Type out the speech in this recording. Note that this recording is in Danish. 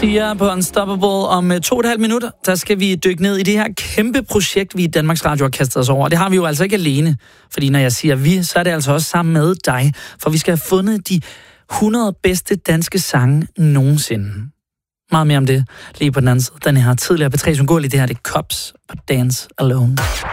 Sia på Unstoppable. Om 2,5 minutter, der skal vi dykke ned i det her kæmpe projekt, vi i Danmarks Radio har kastet os over. Det har vi jo altså ikke alene, fordi når jeg siger vi, så er det altså også sammen med dig. For vi skal have fundet de 100 bedste danske sange nogensinde. Meget mere om det lige på den anden side. Den her tidligere P3's Ungåelige, det her det er Cops på Dance Alone.